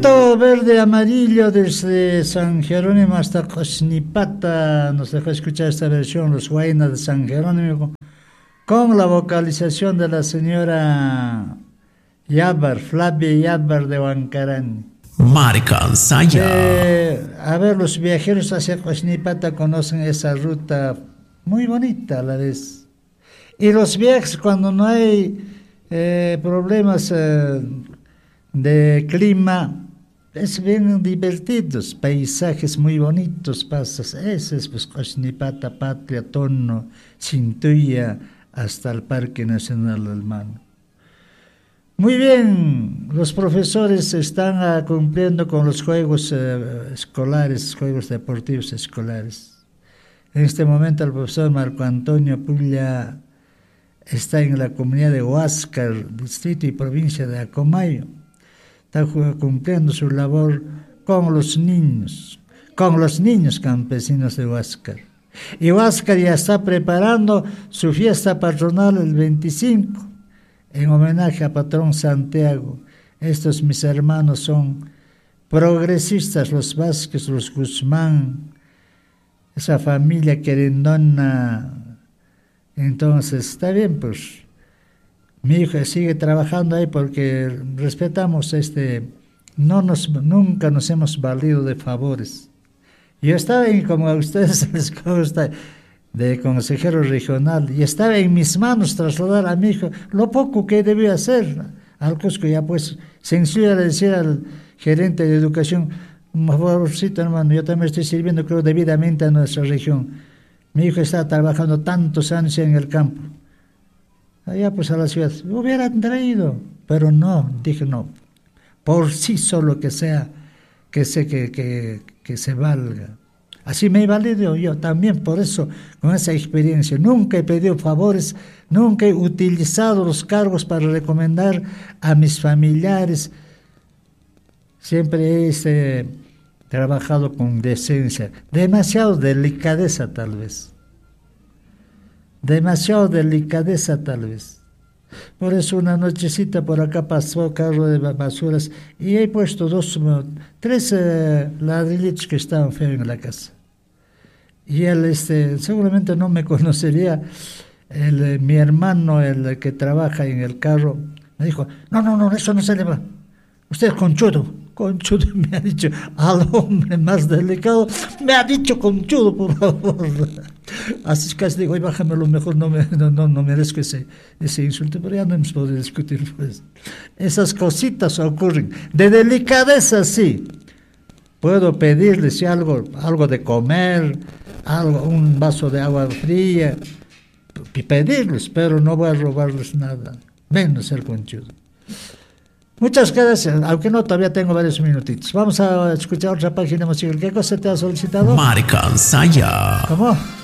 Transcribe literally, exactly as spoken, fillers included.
Manto verde amarillo desde San Jerónimo hasta Cosnipata. Nos dejó escuchar esta versión, Los Huaynas de San Jerónimo, con la vocalización de la señora Yabar, Flavia Yabar de Huancarán. Marca Saya. Eh, a ver, los viajeros hacia Cosnipata conocen esa ruta muy bonita a la vez. Y los viajes cuando no hay eh, problemas eh, de clima, es bien divertidos, paisajes muy bonitos pasas. Ese es pues Cosnipata, Patria, Tono, Cintuya, hasta el Parque Nacional del Mano. Muy bien, los profesores están uh, cumpliendo con los juegos uh, escolares, juegos deportivos escolares. En este momento el profesor Marco Antonio Pulla está en la comunidad de Huáscar, distrito y provincia de Acomayo. Está cumpliendo su labor con los niños, con los niños campesinos de Huáscar. Y Huáscar ya está preparando su fiesta patronal el veinticinco, en homenaje a Patrón Santiago. Estos mis hermanos son progresistas, los Vázquez, los Guzmán, esa familia querendona. Entonces, está bien, pues, mi hija sigue trabajando ahí porque respetamos este, no nos, nunca nos hemos valido de favores. Yo estaba, en, como a ustedes les consta, de consejero regional, y estaba en mis manos trasladar a mi hijo lo poco que debía hacer al Cusco. Ya pues, sencillo era decir al gerente de educación, por favorcito hermano, yo también estoy sirviendo, creo, debidamente a nuestra región. Mi hijo está trabajando tantos años en el campo. Allá pues a la ciudad, hubieran traído, pero no, dije no, por sí solo que sea, que sé que, que, que se valga. Así me he valido yo también, por eso, con esa experiencia. Nunca he pedido favores, nunca he utilizado los cargos para recomendar a mis familiares. Siempre he este, trabajado con decencia, demasiado delicadeza tal vez. Demasiado delicadeza tal vez. Por eso una nochecita por acá pasó carro de basuras y he puesto dos, tres eh, ladrillitos que estaban feos en la casa. Y él este, seguramente no me conocería. El, eh, mi hermano, el que trabaja en el carro, me dijo, no, no, no, eso no se le va. Usted es conchudo. Conchudo me ha dicho, al hombre más delicado, me ha dicho conchudo, por favor. Así es que digo, oye, bájame, lo mejor no, me, no, no, no merezco ese, ese insulto, pero ya no hemos podido discutir. Pues. Esas cositas ocurren. De delicadeza, sí. Puedo pedirles si algo, algo de comer, algo, un vaso de agua fría, y pedirles, pero no voy a robarles nada, menos el conchudo. Muchas gracias, aunque no, todavía tengo varios minutitos. Vamos a escuchar otra página musical. ¿Qué cosa te ha solicitado? Marca Saya. ¿Cómo?